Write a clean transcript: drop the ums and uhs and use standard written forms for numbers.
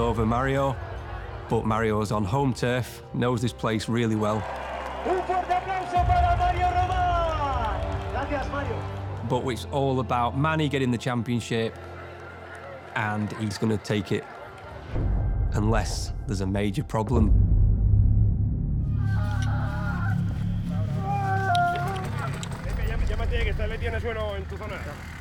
over Mario, but Mario's on home turf, knows this place really well. Un fuerte aplauso para Mario Román. Gracias, Mario. But it's all about Manny getting the championship, and he's going to take it unless there's a major problem. Llámate que le tiene suelo en tu zona.